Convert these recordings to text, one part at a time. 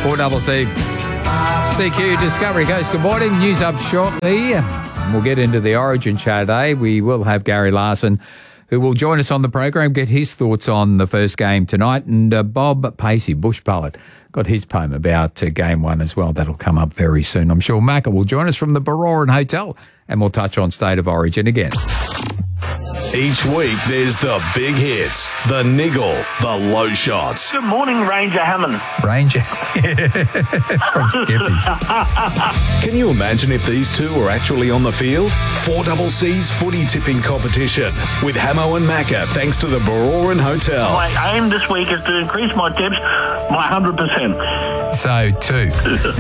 4CC. CQ Discovery Coast. Good morning. News up shortly. We'll get into the Origin chat today. We will have Gary Larson, who will join us on the program, get his thoughts on the first game tonight. And Bob Pacey, Bush Poet, got his poem about Game 1 as well. That'll come up very soon. I'm sure Macca will join us from the Baroran Hotel, and we'll touch on State of Origin again. Each week, there's the big hits, the niggle, the low shots. Good morning, Ranger Hammond. Ranger from Skippy. Can you imagine if these two were actually on the field? 4CC's footy tipping competition with Hamo and Macca, thanks to the Baroran Hotel. My aim this week is to increase my tips by 100%. So, 2.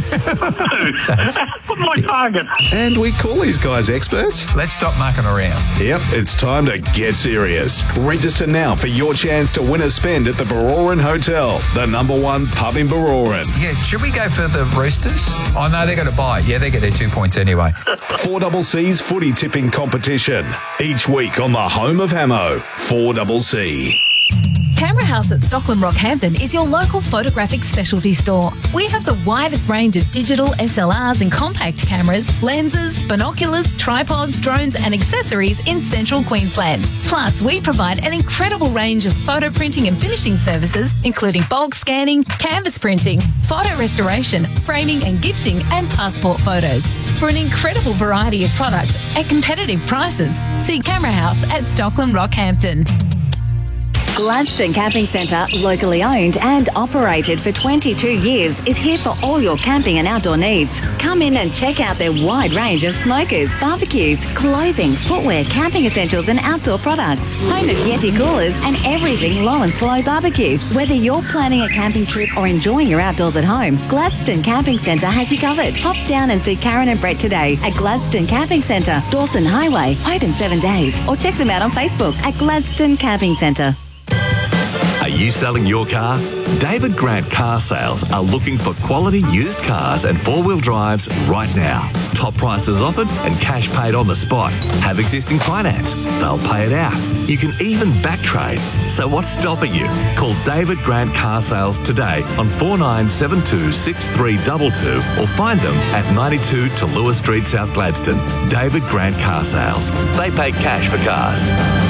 What's my target? And we call these guys experts. Let's stop mucking around. Yep, it's time to get serious. Register now for your chance to win a spend at the Baroran Hotel, the #1 pub in Baroran. Yeah, should we go for the Roosters? Oh, no, they're going to buy. Yeah, they get their 2 points anyway. 4CC's footy tipping competition. Each week on the home of Hamo, 4CC. Camera House at Stockland Rockhampton is your local photographic specialty store. We have the widest range of digital SLRs and compact cameras, lenses, binoculars, tripods, drones and accessories in central Queensland. Plus, we provide an incredible range of photo printing and finishing services, including bulk scanning, canvas printing, photo restoration, framing and gifting, and passport photos. For an incredible variety of products at competitive prices, see Camera House at Stockland Rockhampton. Gladstone Camping Centre, locally owned and operated for 22 years, is here for all your camping and outdoor needs. Come in and check out their wide range of smokers, barbecues, clothing, footwear, camping essentials and outdoor products. Home of Yeti coolers and everything low and slow barbecue. Whether you're planning a camping trip or enjoying your outdoors at home, Gladstone Camping Centre has you covered. Hop down and see Karen and Brett today at Gladstone Camping Centre, Dawson Highway, open 7 days. Or check them out on Facebook at Gladstone Camping Centre. Are you selling your car? David Grant Car Sales are looking for quality used cars and four-wheel drives right now. Top prices offered and cash paid on the spot. Have existing finance. They'll pay it out. You can even back trade. So what's stopping you? Call David Grant Car Sales today on 4972 6322 or find them at 92 to Lewis Street, South Gladstone. David Grant Car Sales. They pay cash for cars.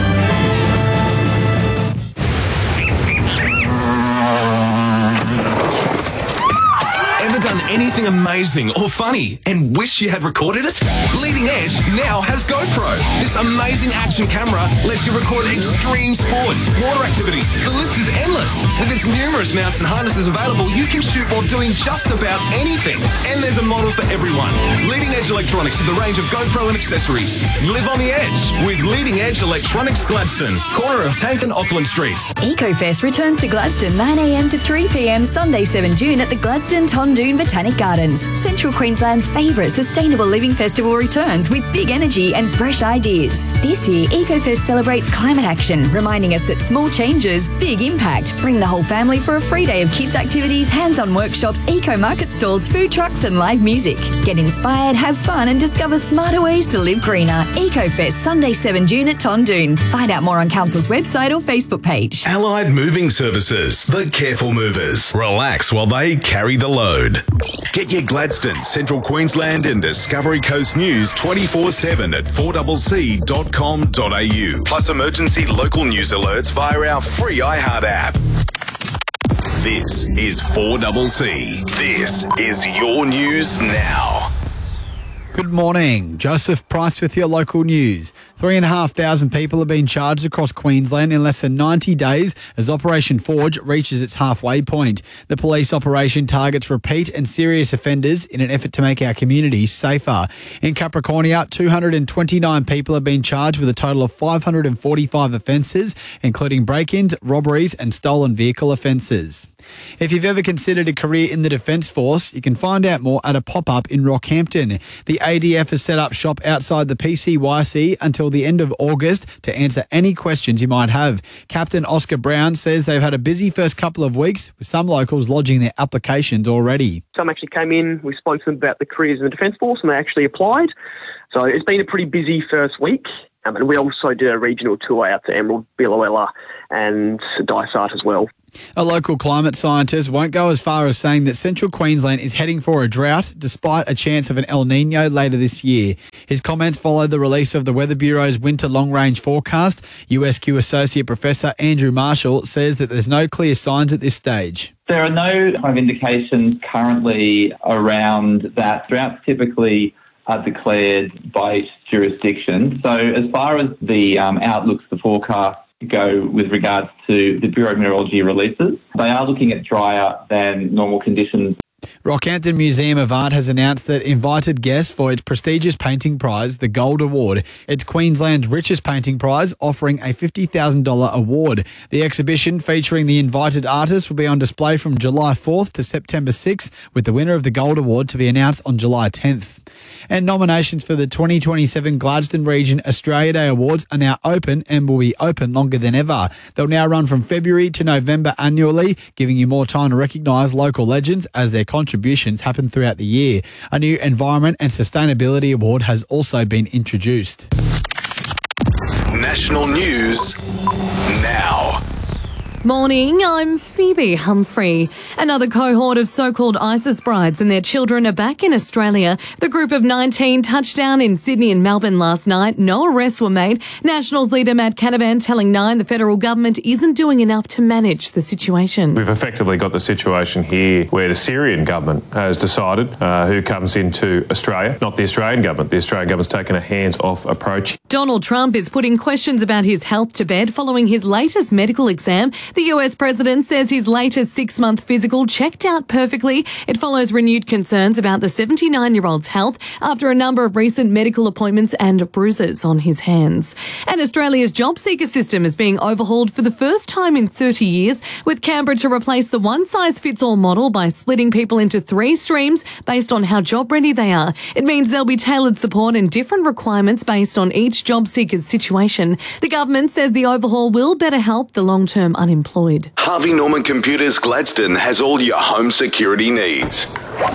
Done anything amazing or funny and wish you had recorded it? Leading Edge now has GoPro. This amazing action camera lets you record extreme sports, water activities. The list is endless. With its numerous mounts and harnesses available, you can shoot while doing just about anything. And there's a model for everyone. Leading Edge Electronics with a range of GoPro and accessories. Live on the edge with Leading Edge Electronics Gladstone, corner of Tank and Auckland Streets. EcoFest returns to Gladstone 9 a.m. to 3 p.m. Sunday 7 June at the Gladstone Tondoon Botanic Gardens. Central Queensland's favourite sustainable living festival returns with big energy and fresh ideas. This year, EcoFest celebrates climate action, reminding us that small changes, big impact. Bring the whole family for a free day of kids' activities, hands-on workshops, eco-market stalls, food trucks and live music. Get inspired, have fun and discover smarter ways to live greener. EcoFest, Sunday 7 June at Tondoon. Find out more on Council's website or Facebook page. Allied Moving Services, the careful movers. Relax while they carry the load. Get your Gladstone, Central Queensland and Discovery Coast news 24/7 at 4CC.com.au. Plus emergency local news alerts via our free iHeart app. This is 4CC. This is your news now. Good morning. Joseph Price with your local news. 3,500 people have been charged across Queensland in less than 90 days as Operation Forge reaches its halfway point. The police operation targets repeat and serious offenders in an effort to make our communities safer. In Capricornia, 229 people have been charged with a total of 545 offences, including break-ins, robberies and stolen vehicle offences. If you've ever considered a career in the Defence Force, you can find out more at a pop-up in Rockhampton. The ADF has set up shop outside the PCYC until the end of August to answer any questions you might have. Captain Oscar Brown says they've had a busy first couple of weeks, with some locals lodging their applications already. Some actually came in, we spoke to them about the careers in the Defence Force and they actually applied. So it's been a pretty busy first week. And we also did a regional tour out to Emerald, Billawella and Dysart as well. A local climate scientist won't go as far as saying that central Queensland is heading for a drought despite a chance of an El Nino later this year. His comments followed the release of the Weather Bureau's winter long-range forecast. USQ Associate Professor Andrew Marshall says that there's no clear signs at this stage. There are no kind of indications currently around that. Droughts typically are declared by each jurisdiction. So as far as the outlooks, the forecast go with regards to the Bureau of Meteorology releases, they are looking at drier than normal conditions. Rockhampton Museum of Art has announced that invited guests for its prestigious painting prize, the Gold Award. It's Queensland's richest painting prize, offering a $50,000 award. The exhibition featuring the invited artists will be on display from July 4th to September 6th, with the winner of the Gold Award to be announced on July 10th. And nominations for the 2027 Gladstone Region Australia Day Awards are now open and will be open longer than ever. They'll now run from February to November annually, giving you more time to recognise local legends as their contributions happen throughout the year. A new Environment and Sustainability Award has also been introduced. National news now. Morning, I'm Phoebe Humphrey. Another cohort of so-called ISIS brides and their children are back in Australia. The group of 19 touched down in Sydney and Melbourne last night. No arrests were made. Nationals leader Matt Canavan telling Nine the federal government isn't doing enough to manage the situation. We've effectively got the situation here where the Syrian government has decided who comes into Australia, not the Australian government. The Australian government's taken a hands-off approach. Donald Trump is putting questions about his health to bed following his latest medical exam. The US president says his latest 6-month physical checked out perfectly. It follows renewed concerns about the 79-year-old's health after a number of recent medical appointments and bruises on his hands. And Australia's job seeker system is being overhauled for the first time in 30 years, with Canberra to replace the one-size-fits-all model by splitting people into 3 streams based on how job-ready they are. It means there'll be tailored support and different requirements based on each job seeker's situation. The government says the overhaul will better help the long-term unemployed. Harvey Norman Computers Gladstone has all your home security needs.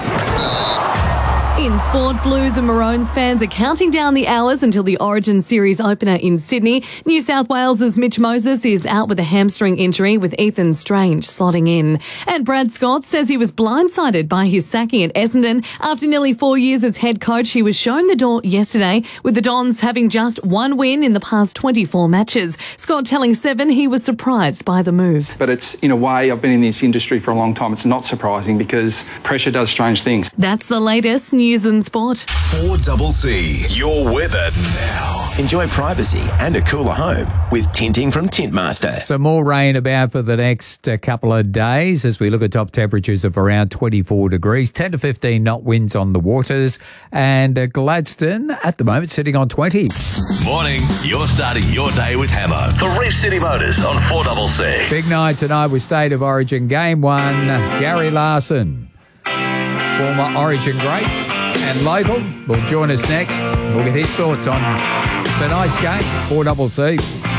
In sport, Blues and Maroons fans are counting down the hours until the Origin Series opener in Sydney. New South Wales's Mitch Moses is out with a hamstring injury, with Ethan Strange slotting in. And Brad Scott says he was blindsided by his sacking at Essendon. After nearly 4 years as head coach, he was shown the door yesterday, with the Dons having just 1 win in the past 24 matches. Scott telling Seven he was surprised by the move. But it's, in a way, I've been in this industry for a long time. It's not surprising because pressure does strange things. That's the latest news and sport. 4CC, your weather now. Enjoy privacy and a cooler home with tinting from Tintmaster. Some more rain about for the next couple of days as we look at top temperatures of around 24 degrees, 10 to 15 knot winds on the waters, and Gladstone at the moment sitting on 20. Morning, you're starting your day with Hammer for Reef City Motors on 4CC. Big night tonight with State of Origin Game 1. Gary Larson, former Origin great and local, will join us next. We'll get his thoughts on tonight's game, 4CC.